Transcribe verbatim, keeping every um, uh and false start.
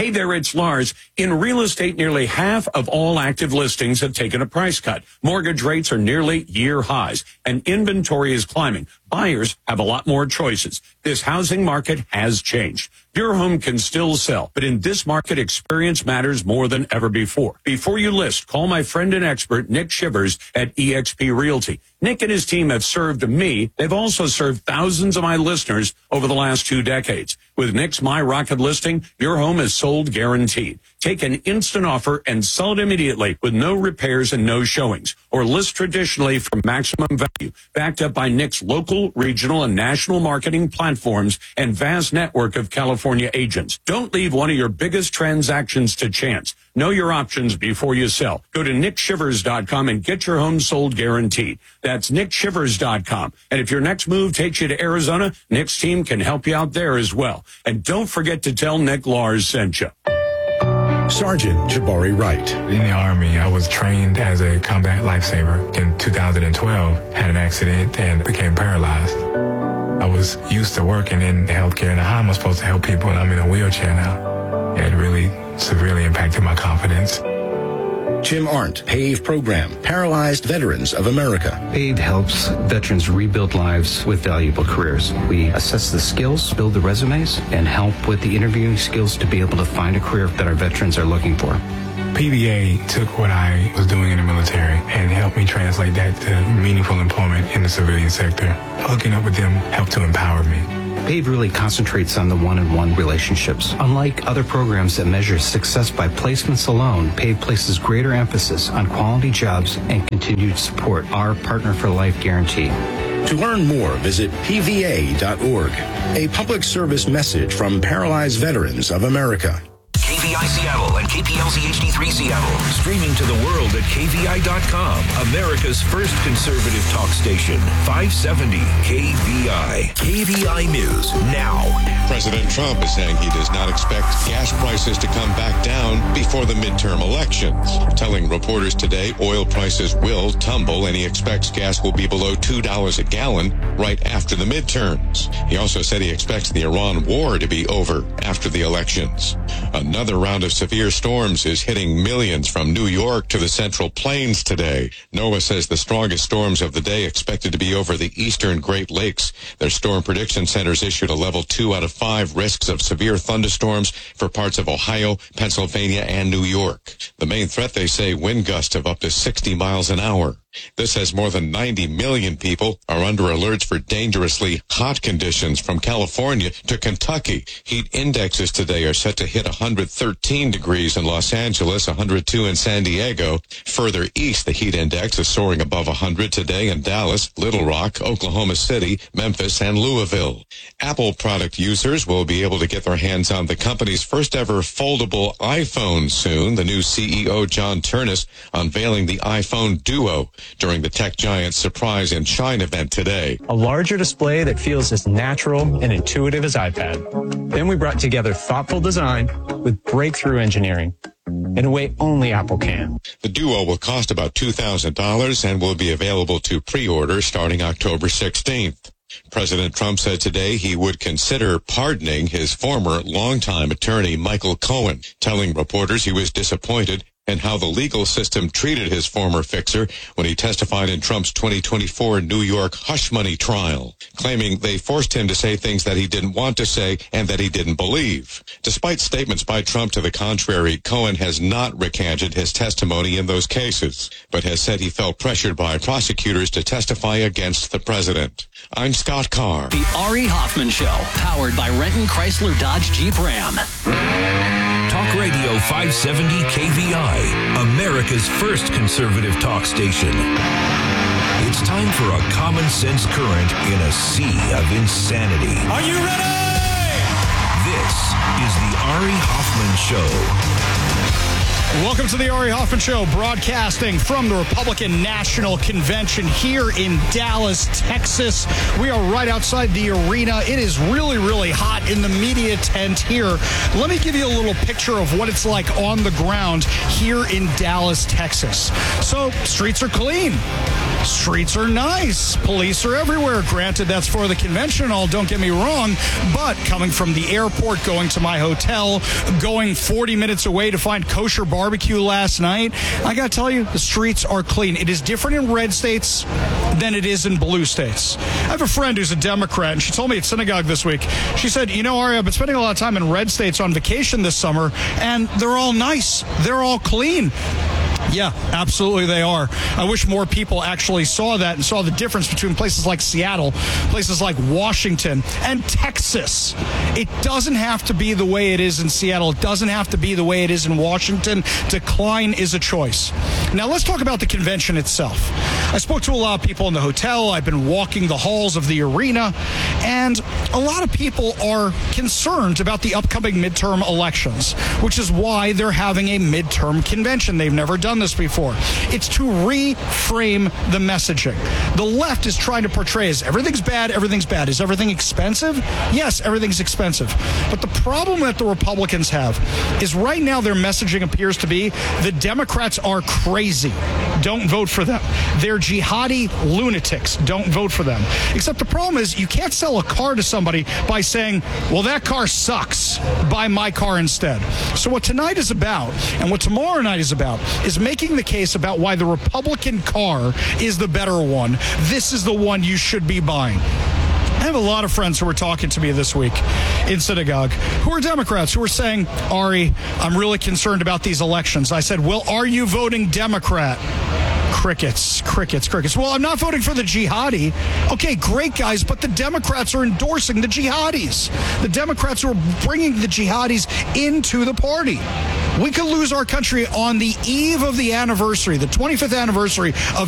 Hey there, it's Lars. In real estate, nearly half of all active listings have taken a price cut. Mortgage rates are nearly year highs, and inventory is climbing. Buyers have a lot more choices. This housing market has changed. Your home can still sell, but in this market, experience matters more than ever before. Before you list, call my friend and expert, Nick Shivers at E X P Realty. Nick and his team have served me. They've also served thousands of my listeners over the last two decades. With Nick's My Rocket listing, your home is sold guaranteed. Take an instant offer and sell it immediately with no repairs and no showings, or list traditionally for maximum value, backed up by Nick's local, regional, and national marketing platforms and vast network of California agents. Don't leave one of your biggest transactions to chance. Know your options before you sell. Go to nick shivers dot com and get your home sold guaranteed. That's nick shivers dot com. And if your next move takes you to Arizona, Nick's team can help you out there as well. And don't forget to tell Nick Lars sent you. Sergeant Jabari Wright. In the Army, I was trained as a combat lifesaver. In two thousand twelve, had an accident and became paralyzed. I was used to working in healthcare, and how am I supposed to help people, and I'm in a wheelchair now? It really severely impacted my confidence. Jim Arndt, PAVE Program, Paralyzed Veterans of America. PAVE helps veterans rebuild lives with valuable careers. We assess the skills, build the resumes, and help with the interviewing skills to be able to find a career that our veterans are looking for. P V A took what I was doing in the military and helped me translate that to meaningful employment in the civilian sector. Hooking up with them helped to empower me. PAVE really concentrates on the one-on-one relationships. Unlike other programs that measure success by placements alone, PAVE places greater emphasis on quality jobs and continued support. Our Partner for Life guarantee. To learn more, visit P V A dot org. A public service message from Paralyzed Veterans of America. K V I Seattle and K P L Z H D three Seattle. Streaming to the world at K V I dot com. America's first conservative talk station. five seventy K V I. K V I News now. President Trump is saying he does not expect gas prices to come back down before the midterm elections. Telling reporters today oil prices will tumble and he expects gas will be below two dollars a gallon right after the midterms. He also said he expects the Iran war to be over after the elections. Another round of severe storms is hitting millions from New York to the Central Plains today. NOAA says the strongest storms of the day expected to be over the eastern Great Lakes. Their storm prediction centers issued a level two out of five risks of severe thunderstorms for parts of Ohio, Pennsylvania, and New York. The main threat, they say, wind gusts of up to sixty miles an hour. This has more than ninety million people are under alerts for dangerously hot conditions from California to Kentucky. Heat indexes today are set to hit one hundred thirteen degrees in Los Angeles, one hundred two in San Diego. Further east, the heat index is soaring above one hundred today in Dallas, Little Rock, Oklahoma City, Memphis, and Louisville. Apple product users will be able to get their hands on the company's first ever foldable iPhone soon. The new C E O, John Ternus, unveiling the iPhone Duo during the tech giant's surprise in China event today. A larger display that feels as natural and intuitive as iPad. Then we brought together thoughtful design with breakthrough engineering in a way only Apple can. The Duo will cost about two thousand dollars and will be available to pre-order starting October sixteenth. President Trump said today he would consider pardoning his former longtime attorney, Michael Cohen, telling reporters he was disappointed and how the legal system treated his former fixer when he testified in Trump's twenty twenty-four New York hush money trial, claiming they forced him to say things that he didn't want to say and that he didn't believe. Despite statements by Trump to the contrary, Cohen has not recanted his testimony in those cases, but has said he felt pressured by prosecutors to testify against the president. I'm Scott Carr. The Ari Hoffman Show, powered by Renton Chrysler Dodge Jeep Ram. Talk Radio five seventy K V I, America's first conservative talk station. It's time for a common sense current in a sea of insanity. Are you ready? This is the Ari Hoffman Show. Welcome to the Ari Hoffman Show, broadcasting from the Republican National Convention here in Dallas, Texas. We are right outside the arena. It is really, really hot in the media tent here. Let me give you a little picture of what it's like on the ground here in Dallas, Texas. So, streets are clean. Streets are nice. Police are everywhere. Granted, that's for the convention and all, don't get me wrong. But coming from the airport, going to my hotel, going forty minutes away to find kosher barbecue last night, I got to tell you, the streets are clean. It is different in red states than it is in blue states. I have a friend who's a Democrat, and she told me at synagogue this week, she said, you know, Ari, I've been spending a lot of time in red states on vacation this summer, and they're all nice. They're all clean. Yeah, absolutely they are. I wish more people actually saw that and saw the difference between places like Seattle, places like Washington, and Texas. It doesn't have to be the way it is in Seattle. It doesn't have to be the way it is in Washington. Decline is a choice. Now, let's talk about the convention itself. I spoke to a lot of people in the hotel. I've been walking the halls of the arena, and a lot of people are concerned about the upcoming midterm elections, which is why they're having a midterm convention. They've never done this before. It's to reframe the messaging. The left is trying to portray as everything's bad, everything's bad. Is everything expensive? Yes, everything's expensive. But the problem that the Republicans have is right now their messaging appears to be the Democrats are crazy. Don't vote for them. They're jihadi lunatics. Don't vote for them. Except the problem is you can't sell a car to somebody by saying, well, that car sucks. Buy my car instead. So what tonight is about and what tomorrow night is about is making the case about why the Republican car is the better one. This is the one you should be buying. I have a lot of friends who were talking to me this week in synagogue who are Democrats who are saying, Ari, I'm really concerned about these elections. I said, well, are you voting Democrat? Crickets, crickets, crickets. Well, I'm not voting for the jihadi. Okay, great, guys, but the Democrats are endorsing the jihadis. The Democrats are bringing the jihadis into the party. We could lose our country on the eve of the anniversary, the twenty-fifth anniversary of